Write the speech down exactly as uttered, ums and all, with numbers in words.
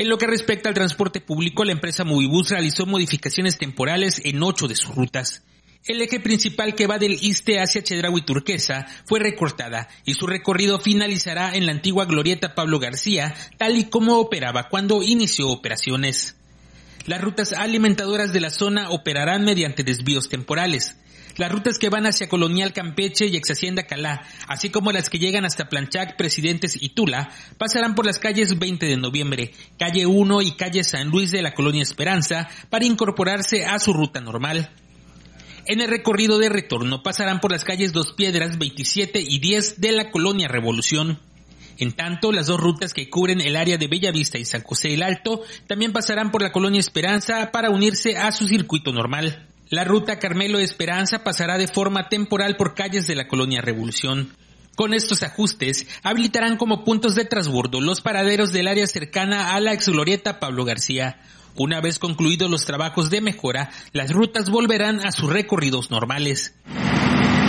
En lo que respecta al transporte público, la empresa Movibus realizó modificaciones temporales en ocho de sus rutas. El eje principal que va del Iste hacia Chedraui Turquesa fue recortada y su recorrido finalizará en la antigua glorieta Pablo García, tal y como operaba cuando inició operaciones. Las rutas alimentadoras de la zona operarán mediante desvíos temporales. Las rutas que van hacia Colonial Campeche y ex Hacienda Calá, así como las que llegan hasta Planchac, Presidentes y Tula, pasarán por las calles veinte de noviembre, calle uno y calle San Luis de la Colonia Esperanza para incorporarse a su ruta normal. En el recorrido de retorno pasarán por las calles Dos Piedras, veintisiete y diez de la Colonia Revolución. En tanto, las dos rutas que cubren el área de Bellavista y San José el Alto también pasarán por la Colonia Esperanza para unirse a su circuito normal. La ruta Carmelo Esperanza pasará de forma temporal por calles de la Colonia Revolución. Con estos ajustes, habilitarán como puntos de transbordo los paraderos del área cercana a la exglorieta Pablo García. Una vez concluidos los trabajos de mejora, las rutas volverán a sus recorridos normales.